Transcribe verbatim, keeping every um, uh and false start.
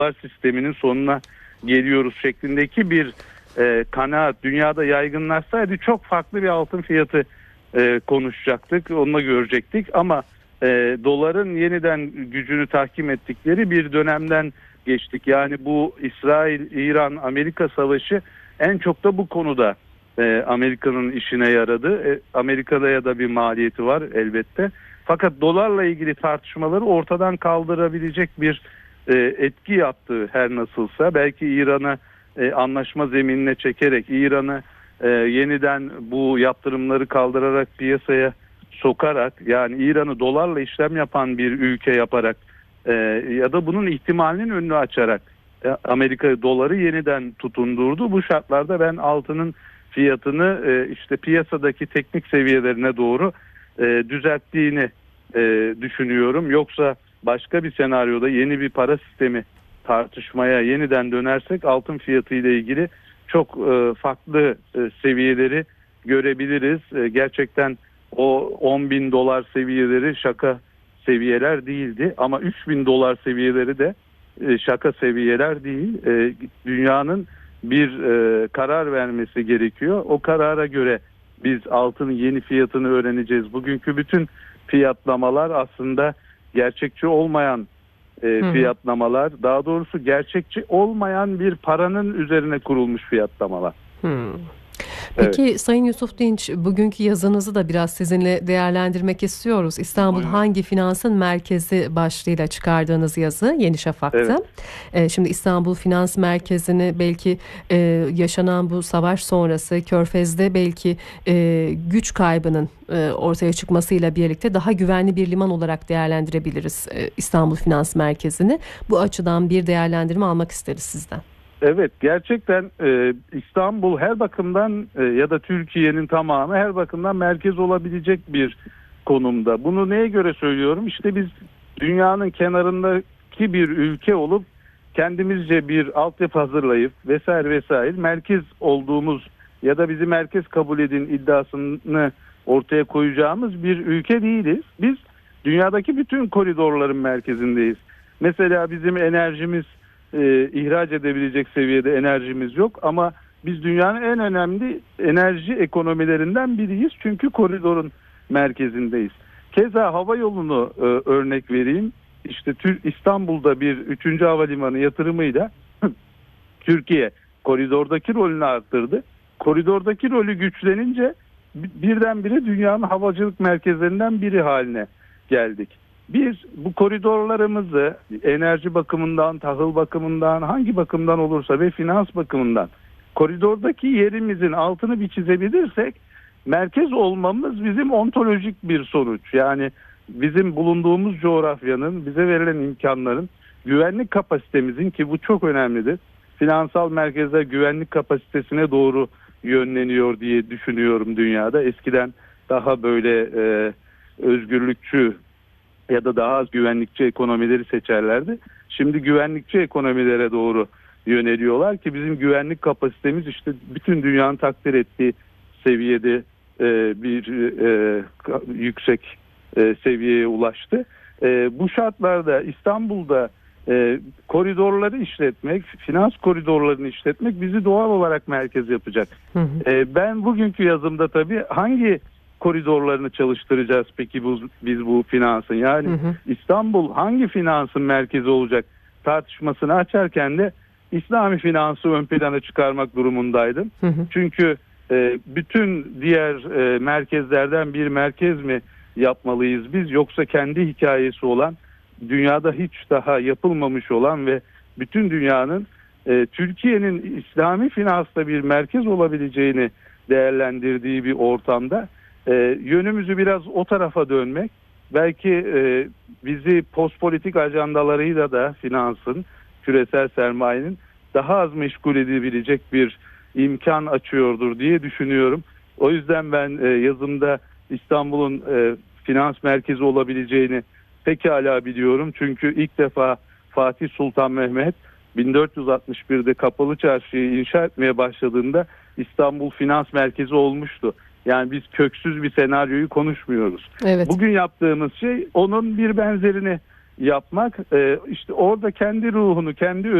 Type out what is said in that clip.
dolar sisteminin sonuna geliyoruz şeklindeki bir e, kanaat dünyada yaygınlaşsaydı çok farklı bir altın fiyatı e, konuşacaktık, onunla görecektik ama e, doların yeniden gücünü tahkim ettikleri bir dönemden geçtik. Yani bu İsrail, İran, Amerika savaşı en çok da bu konuda e, Amerika'nın işine yaradı. E, Amerika'da ya da bir maliyeti var elbette. Fakat dolarla ilgili tartışmaları ortadan kaldırabilecek bir e, etki yaptı her nasılsa. Belki İran'ı e, anlaşma zeminine çekerek, İran'ı e, yeniden bu yaptırımları kaldırarak piyasaya sokarak, yani İran'ı dolarla işlem yapan bir ülke yaparak e, ya da bunun ihtimalinin önünü açarak e, Amerika doları yeniden tutundurdu. Bu şartlarda ben altının fiyatını e, işte piyasadaki teknik seviyelerine doğru e, düzelttiğini e, düşünüyorum. Yoksa başka bir senaryoda yeni bir para sistemi tartışmaya yeniden dönersek altın fiyatı ile ilgili çok e, farklı e, seviyeleri görebiliriz. E, gerçekten o on bin dolar seviyeleri şaka seviyeler değildi ama üç bin dolar seviyeleri de e, şaka seviyeler değil. E, dünyanın bir e, karar vermesi gerekiyor. O karara göre biz altının yeni fiyatını öğreneceğiz. Bugünkü bütün fiyatlamalar aslında gerçekçi olmayan e, fiyatlamalar, daha doğrusu gerçekçi olmayan bir paranın üzerine kurulmuş fiyatlamalar. Hmm. Peki Evet. Sayın Yusuf Dinç, bugünkü yazınızı da biraz sizinle değerlendirmek istiyoruz. İstanbul Buyurun. hangi finansın merkezi başlığıyla çıkardığınız yazı Yeni Şafak'ta. Evet. Ee, şimdi İstanbul Finans Merkezi'ni belki e, yaşanan bu savaş sonrası Körfez'de belki e, güç kaybının e, ortaya çıkmasıyla birlikte daha güvenli bir liman olarak değerlendirebiliriz e, İstanbul Finans Merkezi'ni. Bu açıdan bir değerlendirme almak isteriz sizden. Evet, gerçekten e, İstanbul her bakımdan e, ya da Türkiye'nin tamamı her bakımdan merkez olabilecek bir konumda. Bunu neye göre söylüyorum? İşte biz dünyanın kenarındaki bir ülke olup kendimizce bir altyapı hazırlayıp vesaire vesaire merkez olduğumuz ya da bizi merkez kabul edin iddiasını ortaya koyacağımız bir ülke değiliz. Biz dünyadaki bütün koridorların merkezindeyiz. Mesela bizim enerjimiz E, ihraç edebilecek seviyede enerjimiz yok ama biz dünyanın en önemli enerji ekonomilerinden biriyiz çünkü koridorun merkezindeyiz. Keza hava yolunu e, örnek vereyim. İşte İstanbul'da bir üçüncü havalimanı yatırımıyla Türkiye koridordaki rolünü arttırdı. Koridordaki rolü güçlenince birdenbire dünyanın havacılık merkezlerinden biri haline geldik. Biz bu koridorlarımızı enerji bakımından, tahıl bakımından, hangi bakımdan olursa ve finans bakımından koridordaki yerimizin altını bir çizebilirsek merkez olmamız bizim ontolojik bir sonuç. Yani bizim bulunduğumuz coğrafyanın, bize verilen imkanların, güvenlik kapasitemizin, ki bu çok önemlidir. Finansal merkezler güvenlik kapasitesine doğru yönleniyor diye düşünüyorum dünyada. Eskiden daha böyle e, özgürlükçü ya da daha az güvenlikçi ekonomileri seçerlerdi. Şimdi güvenlikçi ekonomilere doğru yöneliyorlar ki bizim güvenlik kapasitemiz işte bütün dünyanın takdir ettiği seviyede e, bir e, yüksek e, seviyeye ulaştı. E, bu şartlarda İstanbul'da e, koridorları işletmek, finans koridorlarını işletmek bizi doğal olarak merkez yapacak. Hı hı. E, ben bugünkü yazımda tabii hangi koridorlarını çalıştıracağız peki bu, biz bu finansın, yani hı hı. İstanbul hangi finansın merkezi olacak tartışmasını açarken de İslami finansı ön plana çıkarmak durumundaydım. Hı hı. Çünkü e, bütün diğer e, merkezlerden bir merkez mi yapmalıyız biz, yoksa kendi hikayesi olan, dünyada hiç daha yapılmamış olan ve bütün dünyanın e, Türkiye'nin İslami finansta bir merkez olabileceğini değerlendirdiği bir ortamda e, yönümüzü biraz o tarafa dönmek, belki e, bizi postpolitik ajandalarıyla da finansın, küresel sermayenin daha az meşgul edebilecek bir imkan açıyordur diye düşünüyorum. O yüzden ben e, yazımda İstanbul'un e, finans merkezi olabileceğini pekala biliyorum. Çünkü ilk defa Fatih Sultan Mehmet bin dört yüz altmış birde Kapalı Çarşı'yı inşa etmeye başladığında İstanbul finans merkezi olmuştu. Yani biz köksüz bir senaryoyu konuşmuyoruz. Evet. Bugün yaptığımız şey onun bir benzerini yapmak, e, işte orada kendi ruhunu, kendi